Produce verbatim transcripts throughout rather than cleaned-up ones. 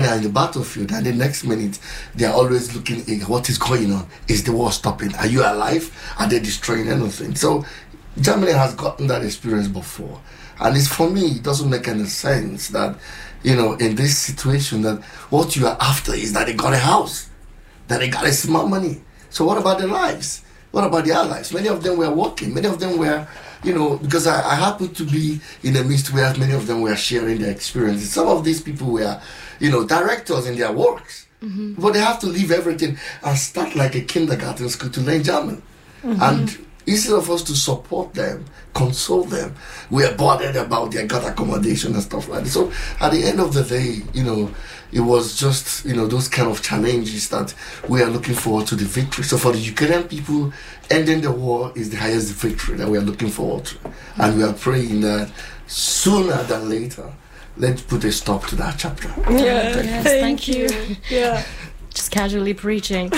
are in the battlefield, and the next minute they are always looking at what is going on. Is the war stopping? Are you alive? Are they destroying anything? So Germany has gotten that experience before, and it's, for me, it doesn't make any sense that, you know, in this situation, that what you are after is that they got a house, that they got a small money. So what about their lives? What about their lives? Many of them were working. Many of them were, you know, because I, I happened to be in a midst where many of them were sharing their experiences. Some of these people were, you know, directors in their works. Mm-hmm. But they have to leave everything and start like a kindergarten school to learn German. Mm-hmm. And instead of us to support them, console them, we are bothered about their gut accommodation and stuff like that. So at the end of the day, you know, it was just, you know, those kind of challenges that we are looking forward to the victory. So for the Ukrainian people, ending the war is the highest victory that we are looking forward to. And we are praying that sooner than later, let's put a stop to that chapter. Yeah, thank, yes, thank you. you. Yeah. Just casually preaching.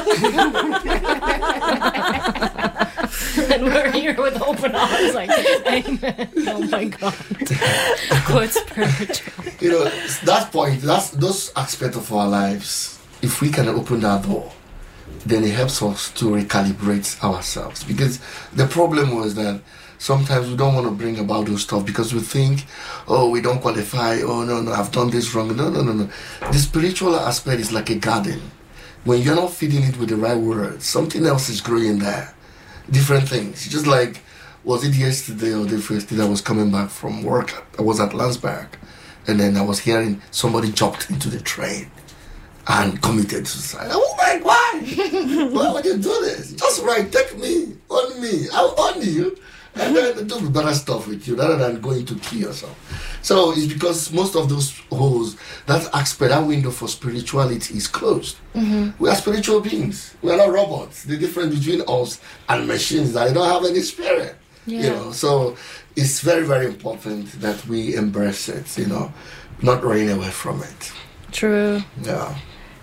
And we're here with open arms, like, amen. Oh my God. Quite spiritual. You know, that point, that's those aspects of our lives, if we can open that door, then it helps us to recalibrate ourselves. Because the problem was that sometimes we don't want to bring about those stuff because we think, oh, we don't qualify, oh, no, no, I've done this wrong. No, no, no, no. The spiritual aspect is like a garden. When you're not feeding it with the right words, something else is growing there. Different things. Just like, was it yesterday or the first day I was coming back from work? I was at Landsberg, and then I was hearing somebody jumped into the train and committed suicide. Oh my God! Why would you do this? Just right, take me, on me, I'll on you. And then do better stuff with you rather than going to kill yourself. So it's because most of those holes, that aspect, that window for spirituality is closed. Mm-hmm. We are spiritual beings. We are not robots. The difference between us and machines is that they don't have any spirit. Yeah. You know, so it's very, very important that we embrace it, you know, not running away from it. True. Yeah.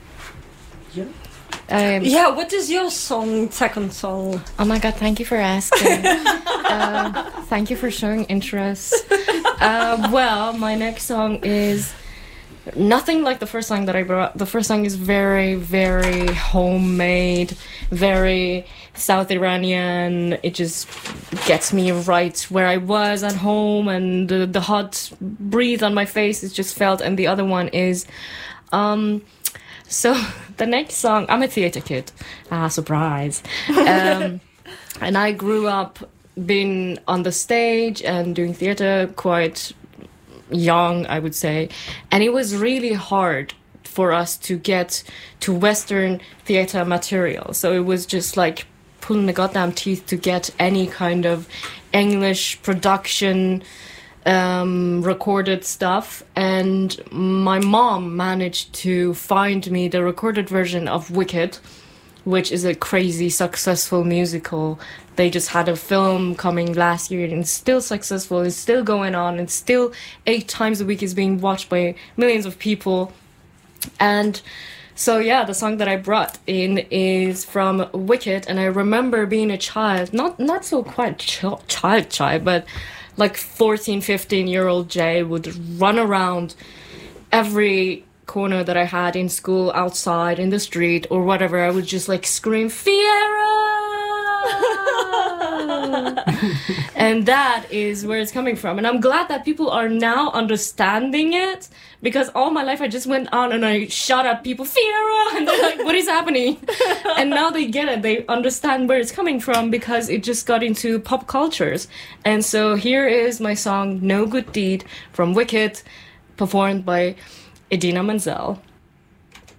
Yeah. Um, yeah, what is your song, second song? Oh my God, thank you for asking. uh, thank you for showing interest. Uh, well, my next song is nothing like the first song that I brought. The first song is very, very homemade, very South Iranian. It just gets me right where I was at home, and the, the hot breeze on my face is just felt. And the other one is... Um, So the next song, I'm a theater kid. Ah, surprise. Um, and I grew up being on the stage and doing theater quite young, I would say. And it was really hard for us to get to Western theater material. So it was just like pulling the goddamn teeth to get any kind of English production um recorded stuff. And my mom managed to find me the recorded version of Wicked, which is a crazy successful musical. They just had a film coming last year and it's still successful, it's still going on, and still eight times a week is being watched by millions of people. And so yeah, the song that I brought in is from Wicked. And I remember being a child, not not so quite ch- child child but like fourteen, fifteen year old Jay would run around every corner that I had in school, outside, in the street, or whatever. I would just like scream, Fiera! And that is where it's coming from. And I'm glad that people are now understanding it, because all my life I just went on and I shot at people, Fiera! And they're like, what is happening? And now they get it. They understand where it's coming from because it just got into pop cultures. And so here is my song, No Good Deed, from Wicked, performed by Idina Menzel.